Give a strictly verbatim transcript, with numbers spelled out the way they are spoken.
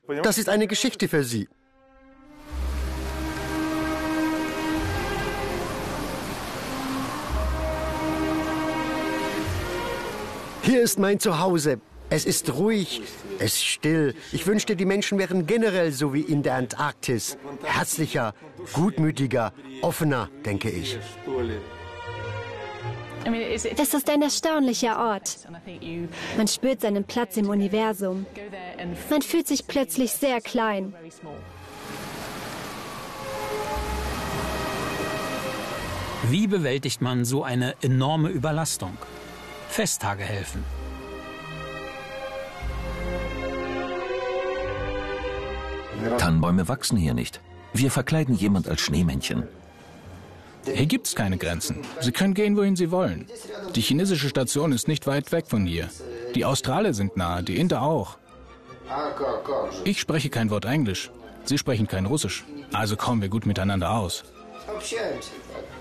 Das ist eine Geschichte für Sie. Hier ist mein Zuhause. Es ist ruhig, es ist still. Ich wünschte, die Menschen wären generell so wie in der Antarktis. Herzlicher, gutmütiger, offener, denke ich. Es ist ein erstaunlicher Ort. Man spürt seinen Platz im Universum. Man fühlt sich plötzlich sehr klein. Wie bewältigt man so eine enorme Überlastung? Festtage helfen. Tannenbäume wachsen hier nicht. Wir verkleiden jemand als Schneemännchen. Hier gibt es keine Grenzen. Sie können gehen, wohin Sie wollen. Die chinesische Station ist nicht weit weg von hier. Die Australier sind nahe, die Inder auch. Ich spreche kein Wort Englisch. Sie sprechen kein Russisch. Also kommen wir gut miteinander aus.